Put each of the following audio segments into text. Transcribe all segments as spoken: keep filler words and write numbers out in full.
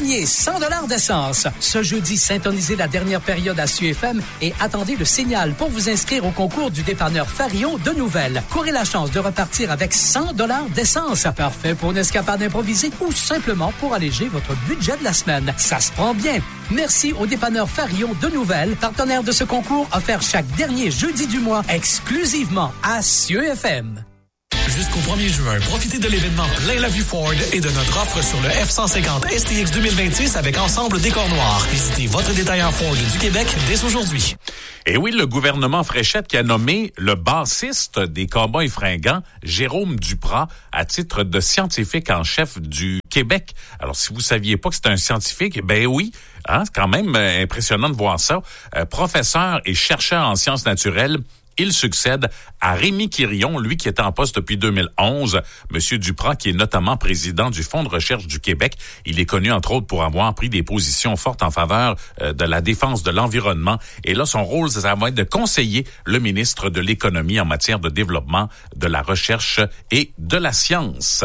gagner cent dollars d'essence. Ce jeudi, syntonisez la dernière période à Cieux F M et attendez le signal pour vous inscrire au concours du dépanneur Farion de Nouvelles. Courez la chance de repartir avec cent dollars d'essence. Parfait pour une escapade improvisée ou simplement pour alléger votre budget de la semaine. Ça se prend bien. Merci au dépanneur Farion de Nouvelles, partenaire de ce concours offert chaque dernier jeudi du mois, exclusivement à Cieux F M. Jusqu'au premier juin, profitez de l'événement Plein la vue Ford et de notre offre sur le F cent cinquante S T X deux mille vingt-six avec ensemble décor noir. Visitez votre détaillant Ford du Québec dès aujourd'hui. Et oui, le gouvernement Fréchette qui a nommé le bassiste des Cowboys fringants, Jérôme Duprat, à titre de scientifique en chef du Québec. Alors, si vous saviez pas que c'est un scientifique, ben oui, hein, c'est quand même impressionnant de voir ça. Euh, professeur et chercheur en sciences naturelles, il succède à Rémi Quirion, lui qui était en poste depuis deux mille onze. Monsieur Duprat, qui est notamment président du Fonds de recherche du Québec. Il est connu, entre autres, pour avoir pris des positions fortes en faveur euh, de la défense de l'environnement. Et là, son rôle, ça va être de conseiller le ministre de l'Économie en matière de développement, de la recherche et de la science.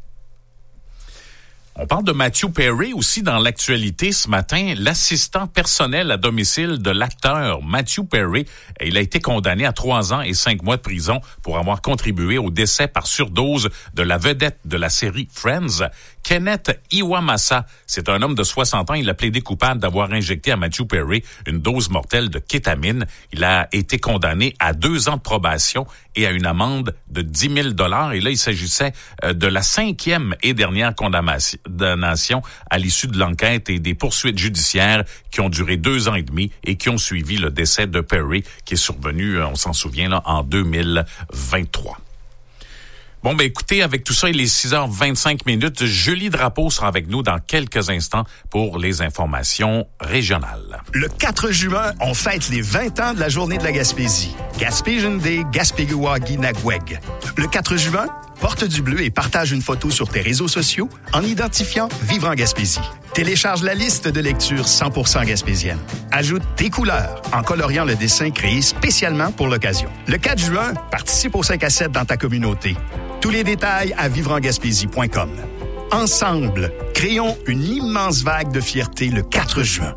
On parle de Matthew Perry aussi dans l'actualité ce matin, l'assistant personnel à domicile de l'acteur Matthew Perry. Il a été condamné à trois ans et cinq mois de prison pour avoir contribué au décès par surdose de la vedette de la série Friends, Kenneth Iwamasa. C'est un homme de soixante ans. Il a plaidé coupable d'avoir injecté à Matthew Perry une dose mortelle de kétamine. Il a été condamné à deux ans de probation et à une amende de dix mille dollars. Et là, il s'agissait de la cinquième et dernière condamnation à l'issue de l'enquête et des poursuites judiciaires qui ont duré deux ans et demi et qui ont suivi le décès de Perry, qui est survenu, on s'en souvient, là, en deux mille vingt-trois. Bon, ben écoutez, avec tout ça, il est six heures vingt-cinq minutes. Julie Drapeau sera avec nous dans quelques instants pour les informations régionales. Le quatre juin, on fête les vingt ans de la Journée de la Gaspésie. Gaspésian Day, Gaspégiwagi Nagweg. Le quatre juin, porte du bleu et partage une photo sur tes réseaux sociaux en identifiant Vivre en Gaspésie. Télécharge la liste de lecture cent pour cent gaspésienne. Ajoute tes couleurs en coloriant le dessin créé spécialement pour l'occasion. Le quatre juin, participe au cinq à sept dans ta communauté. Tous les détails à vivre en gaspésie point com. Ensemble, créons une immense vague de fierté le quatre juin.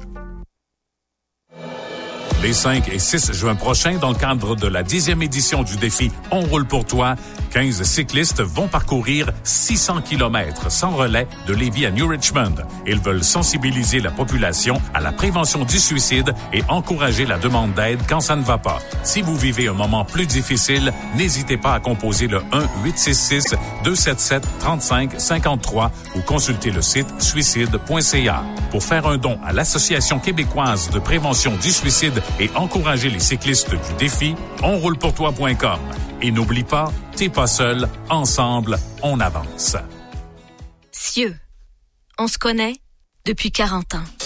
Les cinq et six juin prochains, dans le cadre de la dixième édition du défi On roule pour toi, quinze cyclistes vont parcourir six cents kilomètres sans relais de Lévis à New Richmond. Ils veulent sensibiliser la population à la prévention du suicide et encourager la demande d'aide quand ça ne va pas. Si vous vivez un moment plus difficile, n'hésitez pas à composer le un huit six six deux sept sept trois cinq cinq trois ou consulter le site suicide point c a. Pour faire un don à l'Association québécoise de prévention du suicide et encourager les cyclistes du défi, on roule pour toi point com. Et n'oublie pas, t'es pas seul, ensemble, on avance. Cieux, on se connaît depuis quarante ans.